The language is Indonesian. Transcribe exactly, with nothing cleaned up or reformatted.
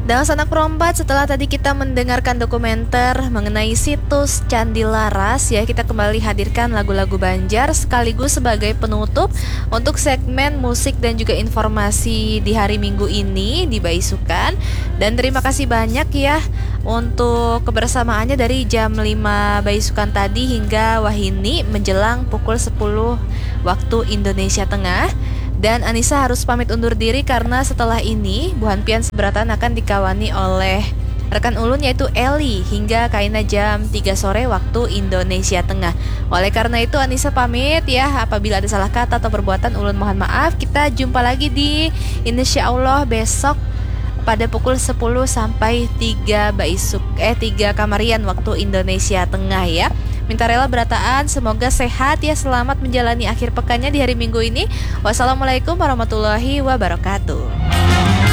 Dan sanak perombat, setelah tadi kita mendengarkan dokumenter mengenai situs Candi Laras ya, kita kembali hadirkan lagu-lagu Banjar sekaligus sebagai penutup untuk segmen musik dan juga informasi di hari Minggu ini di Baisukan. Dan terima kasih banyak ya untuk kebersamaannya dari jam lima Baisukan tadi hingga Wahini menjelang pukul sepuluh waktu Indonesia Tengah. Dan Anissa harus pamit undur diri karena setelah ini Bu Hanpian Seberatan akan dikawani oleh rekan ulun yaitu Eli hingga kaina jam tiga sore waktu Indonesia Tengah. Oleh karena itu Anissa pamit ya, apabila ada salah kata atau perbuatan ulun mohon maaf. Kita jumpa lagi di Insya Allah besok pada pukul sepuluh sampai tiga Baisuk eh tiga Kamarian waktu Indonesia Tengah ya. Minta rela berataan, semoga sehat ya, selamat menjalani akhir pekannya di hari Minggu ini. Wassalamualaikum warahmatullahi wabarakatuh.